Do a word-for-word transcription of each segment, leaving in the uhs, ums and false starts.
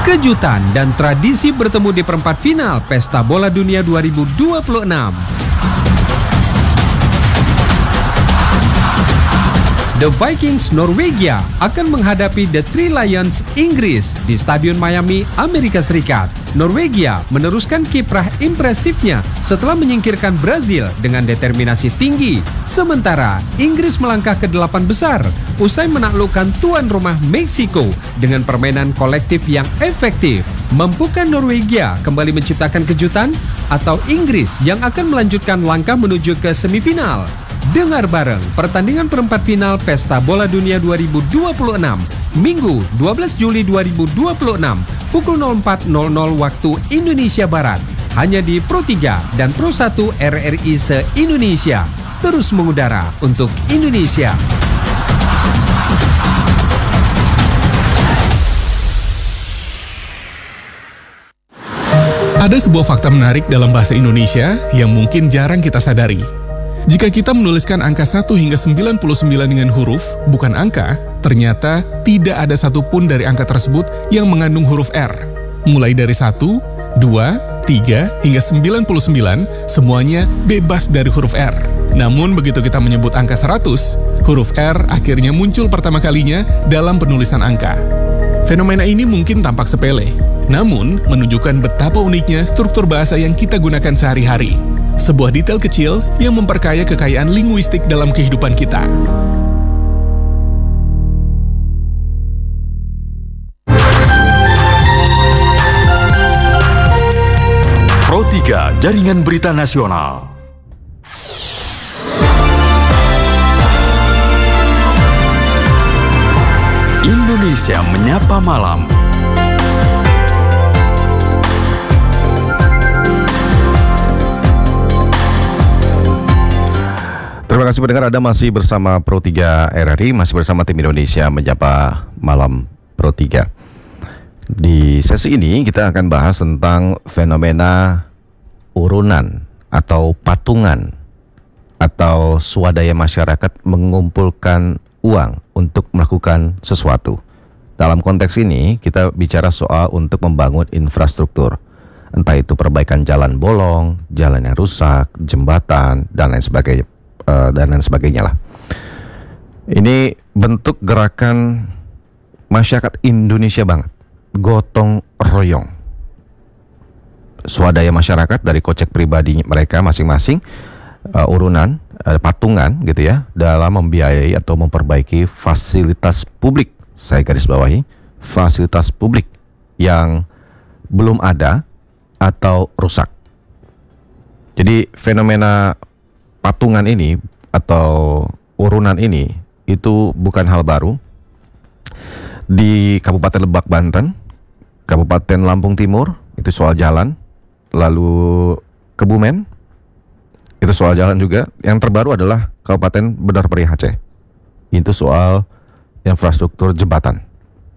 Kejutan dan tradisi bertemu di perempat final Pesta Bola Dunia dua ribu dua puluh enam. The Vikings Norwegia akan menghadapi The Three Lions Inggris di Stadion Miami, Amerika Serikat. Norwegia meneruskan kiprah impresifnya setelah menyingkirkan Brazil dengan determinasi tinggi. Sementara Inggris melangkah ke delapan besar usai menaklukkan tuan rumah Meksiko dengan permainan kolektif yang efektif. Mampukah Norwegia kembali menciptakan kejutan atau Inggris yang akan melanjutkan langkah menuju ke semifinal? Dengar bareng pertandingan perempat final Pesta Bola Dunia dua ribu dua puluh enam, Minggu dua belas Juli dua ribu dua puluh enam, pukul nol empat nol nol waktu Indonesia Barat. Hanya di Pro tiga dan Pro satu R R I se-Indonesia. Terus mengudara untuk Indonesia. Ada sebuah fakta menarik dalam bahasa Indonesia yang mungkin jarang kita sadari. Jika kita menuliskan angka satu hingga sembilan puluh sembilan dengan huruf, bukan angka, ternyata tidak ada satupun dari angka tersebut yang mengandung huruf R. Mulai dari satu, dua, tiga, hingga sembilan puluh sembilan, semuanya bebas dari huruf R. Namun begitu kita menyebut angka seratus, huruf R akhirnya muncul pertama kalinya dalam penulisan angka. Fenomena ini mungkin tampak sepele, namun menunjukkan betapa uniknya struktur bahasa yang kita gunakan sehari-hari. Sebuah detail kecil yang memperkaya kekayaan linguistik dalam kehidupan kita. Pro tiga Jaringan Berita Nasional. Indonesia Menyapa Malam. Terima kasih pendengar, Anda masih bersama Pro tiga R R I, masih bersama tim Indonesia Menyapa Malam Pro tiga. Di sesi ini kita akan bahas tentang fenomena urunan atau patungan atau swadaya masyarakat mengumpulkan uang untuk melakukan sesuatu. Dalam konteks ini kita bicara soal untuk membangun infrastruktur, entah itu perbaikan jalan bolong, jalan yang rusak, jembatan, dan lain sebagainya. Uh, dan lain sebagainya lah. Ini bentuk gerakan masyarakat Indonesia banget, gotong royong, swadaya masyarakat dari kocek pribadi mereka masing-masing, uh, urunan, uh, patungan gitu ya, dalam membiayai atau memperbaiki fasilitas publik. Saya garis bawahi, fasilitas publik yang belum ada atau rusak. Jadi fenomena patungan ini atau urunan ini itu bukan hal baru. Di Kabupaten Lebak, Banten, Kabupaten Lampung Timur itu soal jalan, lalu Kebumen itu soal jalan juga. Yang terbaru adalah Kabupaten Benar Meriah Aceh, itu soal infrastruktur jembatan.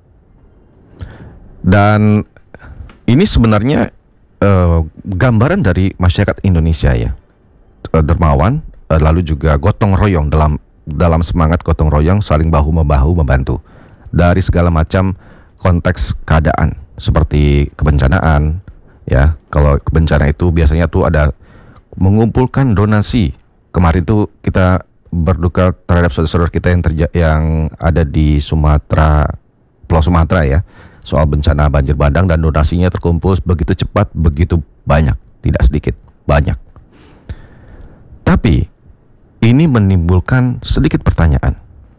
Dan ini sebenarnya uh, gambaran dari masyarakat Indonesia ya, dermawan, lalu juga gotong royong, dalam dalam semangat gotong royong, saling bahu membahu membantu dari segala macam konteks keadaan seperti kebencanaan ya. Kalau bencana itu biasanya tuh ada mengumpulkan donasi. Kemarin tuh kita berduka terhadap saudara-saudara kita yang terja- yang ada di Sumatera, Pulau Sumatera ya, soal bencana banjir bandang, dan donasinya terkumpul begitu cepat, begitu banyak, tidak sedikit, banyak. Tapi ini menimbulkan sedikit pertanyaan.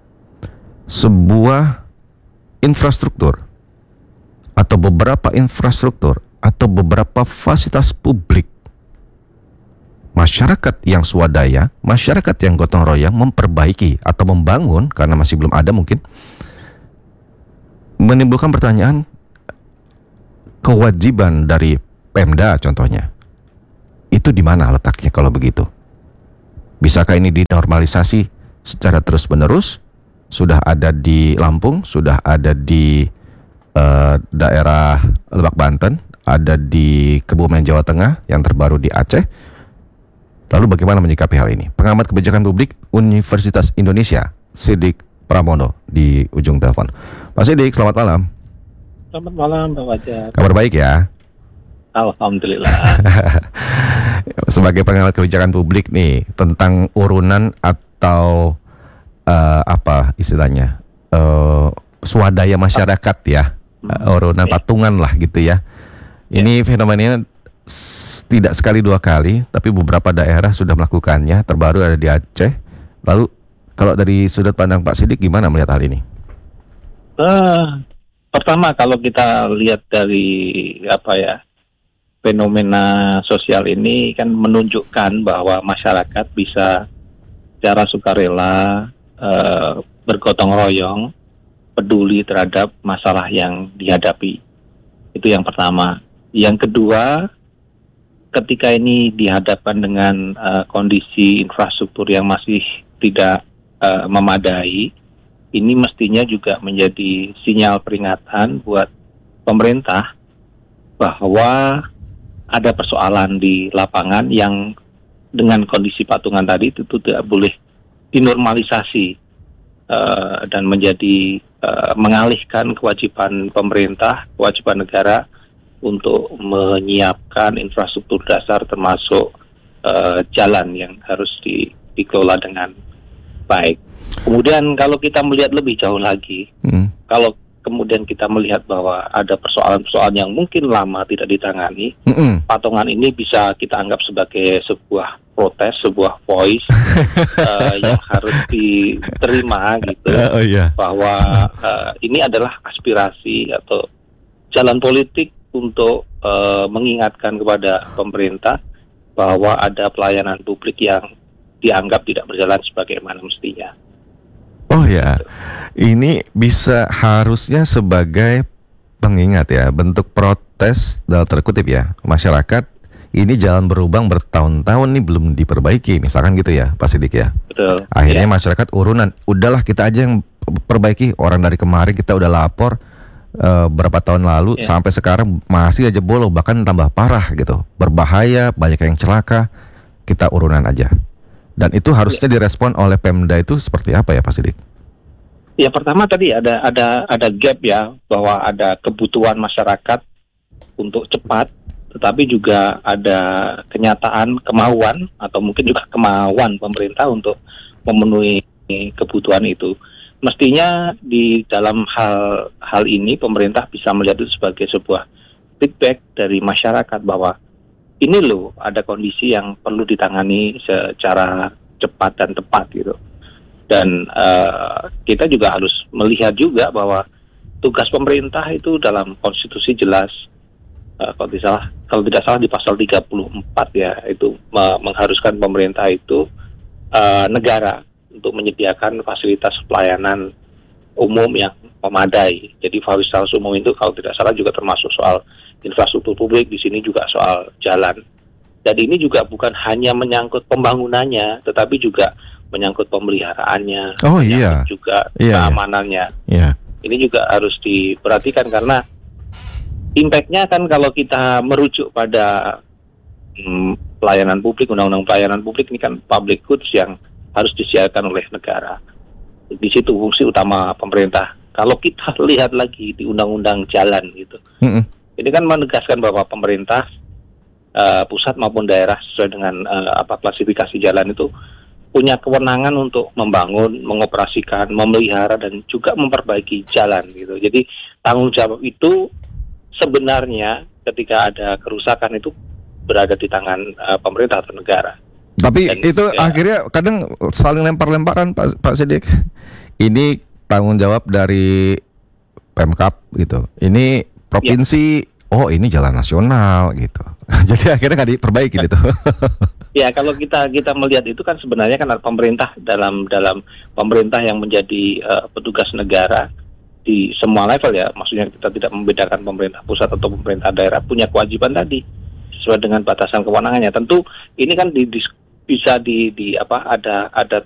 Sebuah infrastruktur atau beberapa infrastruktur atau beberapa fasilitas publik, masyarakat yang swadaya, masyarakat yang gotong royong memperbaiki atau membangun karena masih belum ada mungkin, menimbulkan pertanyaan kewajiban dari Pemda contohnya. Itu di mana letaknya kalau begitu? Bisakah ini dinormalisasi secara terus-menerus? Sudah ada di Lampung, sudah ada di uh, daerah Lebak, Banten, ada di Kebumen, Jawa Tengah, yang terbaru di Aceh. Lalu bagaimana menyikapi hal ini? Pengamat kebijakan publik Universitas Indonesia, Siddiq Pramono, di ujung telepon. Pak Siddiq, selamat malam. Selamat malam, Pak Fajar. Kabar baik ya? Alhamdulillah. Sebagai pengamat kebijakan publik nih, tentang urunan atau uh, apa istilahnya, uh, swadaya masyarakat ya, uh, urunan patungan lah gitu ya. Ini fenomenanya s- tidak sekali dua kali, tapi beberapa daerah sudah melakukannya. Terbaru ada di Aceh. Lalu kalau dari sudut pandang Pak Sidik, gimana melihat hal ini? Uh, pertama kalau kita lihat dari apa ya, fenomena sosial ini kan menunjukkan bahwa masyarakat bisa secara sukarela uh, bergotong royong, peduli terhadap masalah yang dihadapi. Itu yang pertama. Yang kedua, ketika ini dihadapkan dengan uh, kondisi infrastruktur yang masih tidak uh, memadai, ini mestinya juga menjadi sinyal peringatan buat pemerintah bahwa ada persoalan di lapangan yang dengan kondisi patungan tadi itu tidak boleh dinormalisasi uh, dan menjadi uh, mengalihkan kewajiban pemerintah, kewajiban negara untuk menyiapkan infrastruktur dasar termasuk uh, jalan yang harus di, dikelola dengan baik. Kemudian kalau kita melihat lebih jauh lagi, hmm. kalau kemudian kita melihat bahwa ada persoalan-persoalan yang mungkin lama tidak ditangani, mm-hmm. patungan ini bisa kita anggap sebagai sebuah protes, sebuah voice uh, yang harus diterima gitu, uh, oh, yeah. bahwa uh, ini adalah aspirasi atau jalan politik untuk uh, mengingatkan kepada pemerintah bahwa ada pelayanan publik yang dianggap tidak berjalan sebagaimana mestinya. Oh ya, ini bisa harusnya sebagai pengingat ya, bentuk protes dalam terkutip ya, masyarakat ini jalan berlubang bertahun-tahun nih belum diperbaiki, misalkan gitu ya, Pak Sidik ya. Betul. Akhirnya ya. masyarakat urunan, udahlah kita aja yang perbaiki, orang dari kemarin kita udah lapor uh, berapa tahun lalu ya. Sampai sekarang masih aja bolong, bahkan tambah parah gitu, berbahaya, banyak yang celaka, kita urunan aja. Dan itu harusnya ya. direspon oleh Pemda itu seperti apa ya Pak Sidik? Ya pertama tadi ada ada ada gap ya, bahwa ada kebutuhan masyarakat untuk cepat, tetapi juga ada kenyataan kemauan atau mungkin juga kemauan pemerintah untuk memenuhi kebutuhan itu. Mestinya di dalam hal hal ini pemerintah bisa melihat itu sebagai sebuah feedback dari masyarakat bahwa ini loh ada kondisi yang perlu ditangani secara cepat dan tepat gitu. Dan uh, kita juga harus melihat juga bahwa tugas pemerintah itu dalam konstitusi jelas, uh, kalau tidak salah, kalau tidak salah di pasal tiga puluh empat ya, itu uh, mengharuskan pemerintah itu uh, negara untuk menyediakan fasilitas pelayanan umum yang memadai. Jadi fasilitas umum itu kalau tidak salah juga termasuk soal infrastruktur publik, di sini juga soal jalan. Dan ini juga bukan hanya menyangkut pembangunannya, tetapi juga menyangkut pemeliharaannya, oh, menyangkut iya. juga iya, keamanannya. Iya. Ini juga harus diperhatikan karena impact-nya kan kalau kita merujuk pada hmm, pelayanan publik, undang-undang pelayanan publik ini kan public goods yang harus disiarkan oleh negara. Di situ fungsi utama pemerintah. Kalau kita lihat lagi di undang-undang jalan gitu, mm-hmm. ini kan menegaskan bahwa pemerintah uh, pusat maupun daerah sesuai dengan uh, apa klasifikasi jalan itu punya kewenangan untuk membangun, mengoperasikan, memelihara dan juga memperbaiki jalan gitu. Jadi tanggung jawab itu sebenarnya ketika ada kerusakan itu berada di tangan uh, pemerintah atau negara. Tapi dan, itu ya, akhirnya kadang saling lempar-lemparan Pak Pak Sidik. Ini tanggung jawab dari Pemkab gitu. Ini provinsi, ya. Oh ini jalan nasional gitu. Jadi akhirnya nggak diperbaiki gitu. Ya kalau kita kita melihat itu kan sebenarnya kan pemerintah dalam dalam pemerintah yang menjadi uh, petugas negara di semua level ya, maksudnya kita tidak membedakan pemerintah pusat atau pemerintah daerah, punya kewajiban tadi sesuai dengan batasan kewenangannya. Tentu ini kan di, di, bisa di, di apa ada ada